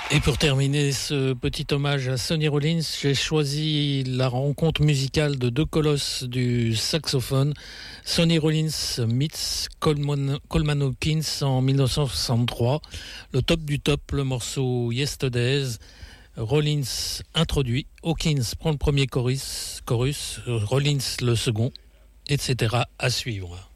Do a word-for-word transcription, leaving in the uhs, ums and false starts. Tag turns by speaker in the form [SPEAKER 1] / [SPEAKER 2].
[SPEAKER 1] Et pour terminer ce petit hommage à Sonny Rollins, j'ai choisi la rencontre musicale de deux colosses du saxophone, Sonny Rollins meets Coleman, Coleman Hawkins en dix-neuf cent soixante-trois. Le top du top, le morceau Yesterdays. Rollins introduit, Hawkins prend le premier chorus, chorus Rollins le second, et cetera à suivre.